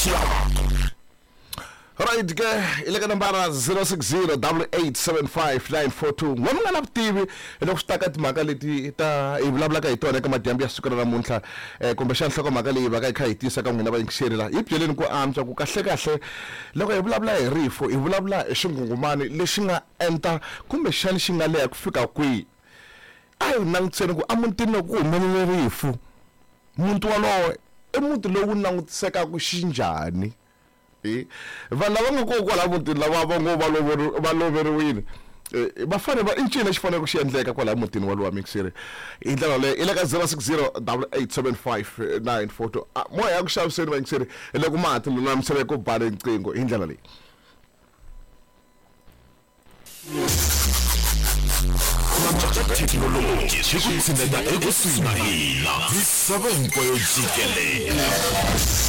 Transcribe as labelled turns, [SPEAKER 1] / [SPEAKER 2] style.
[SPEAKER 1] Right ke ileka nambara 0608875942 ngomngana vutivi loko swi ta ka timhaka leti ta ivulavulaka hi tona eka madyambu ya siku ra namuntlha kumbe xana nhlokomhaka leyi va ka hi kha hi tisa ka n'wina vayingiseri la hi byeleni ku antswa ku kahle loko hi vulavula hi rifo hi vulavula hi xingungumani lexi nga enta kumbe xana xi nga leha ku fika kwihi a hi langutiseni ku amutini loko ku humelele rifu muti walowo i muti lowu langutisekaku xinjhani vanhu lava nga kona kwala mutini lava va ngo va loveriwile va fane va incini lexi fanele ku xi endleka kwala mutini walowa mixeri hi ndlela leyo i le ka 0608875942 moya ya ku xaviseni va yingiseri loko ma hati lulamisela ku bala riqingho hi ndlela leyi
[SPEAKER 2] Technology xi ku tshindeta ekusuhi na hina misava hinkwayo jikelela